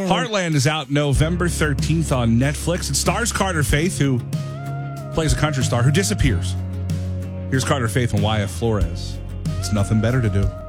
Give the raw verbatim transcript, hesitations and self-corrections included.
Heartland is out November thirteenth on Netflix. It stars Carter Faith, who plays a country star who disappears. Here's Carter Faith and Y F Flores. It's nothing better to do.